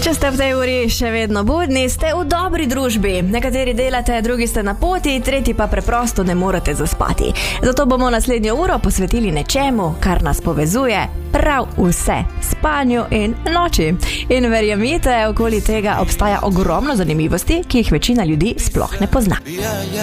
Če ste v tej uri še vedno budni, ste v dobri družbi. Nekateri delate, drugi ste na poti, tretji pa preprosto ne morete zaspati. Zato bomo naslednjo uro posvetili nečemu, kar nas povezuje prav vse, spanju in noči. In verjemite, okoli tega obstaja ogromno zanimivosti, ki jih večina ljudi sploh ne pozna.